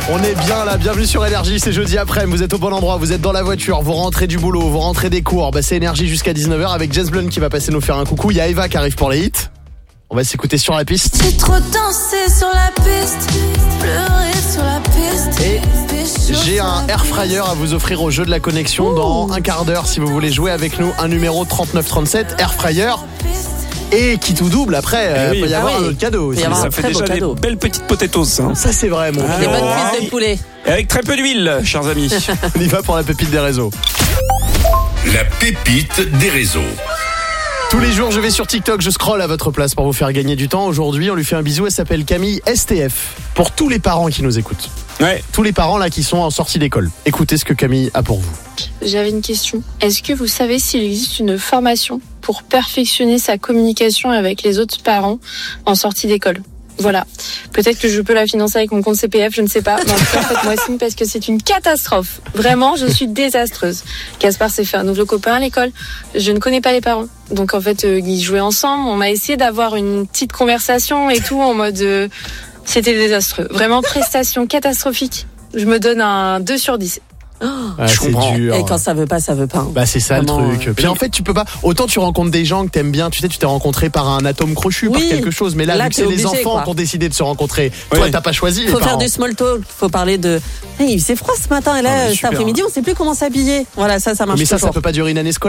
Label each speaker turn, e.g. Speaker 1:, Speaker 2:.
Speaker 1: On est bien là, bienvenue sur Énergie, c'est jeudi après, vous êtes au bon endroit, vous êtes dans la voiture, vous rentrez du boulot, vous rentrez des cours, c'est Énergie jusqu'à 19h avec James Blunt qui va passer nous faire un coucou, il y a Eva qui arrive pour les hits. On va s'écouter sur la piste.
Speaker 2: J'ai trop dansé sur la piste, pleuré sur la piste.
Speaker 1: Et j'ai un air fryer à vous offrir au jeu de la connexion dans un quart d'heure si vous voulez jouer avec nous, un numéro 3937, air fryer. Et qui tout double après, il peut y avoir un autre cadeau aussi.
Speaker 3: Ça fait déjà des belles petites potatoes. Hein.
Speaker 1: Ça c'est vrai, mon
Speaker 4: Des bonnes cuisses de poulet.
Speaker 3: Et avec très peu d'huile, chers amis.
Speaker 1: On y va pour la pépite des réseaux.
Speaker 5: La pépite des réseaux.
Speaker 1: Tous les jours, je vais sur TikTok, je scrolle à votre place pour vous faire gagner du temps. Aujourd'hui, on lui fait un bisou, elle s'appelle Camille STF. Pour tous les parents qui nous écoutent.
Speaker 3: Ouais.
Speaker 1: Tous les parents là qui sont en sortie d'école. Écoutez ce que Camille a pour vous.
Speaker 6: J'avais une question. Est-ce que vous savez s'il existe une formation pour perfectionner sa communication avec les autres parents en sortie d'école ? Voilà. Peut-être que je peux la financer avec mon compte CPF, je ne sais pas. Mais en tout cas, faites-moi signe parce que c'est une catastrophe. Vraiment, je suis désastreuse. Gaspard s'est fait un nouveau copain à l'école. Je ne connais pas les parents. Donc en fait, ils jouaient ensemble. On m'a essayé d'avoir une petite conversation et tout en mode... C'était désastreux. Vraiment, prestation catastrophique. Je me donne un 2 sur 10.
Speaker 1: C'est dur.
Speaker 4: Et quand ça veut pas, ça veut pas.
Speaker 1: C'est ça vraiment, le truc. Puis en fait, tu peux pas. Autant tu rencontres des gens que t'aimes bien. Tu sais, tu t'es rencontré par un atome crochu, par quelque chose. Mais là vu que c'est les enfants qui ont décidé de se rencontrer. Toi, t'as pas choisi.
Speaker 4: Faut faire du small talk. Faut parler de. Hey, il fait froid ce matin et là, cet après-midi, on sait plus comment s'habiller. Voilà, ça marche.
Speaker 1: Mais ça peut pas durer une année scolaire.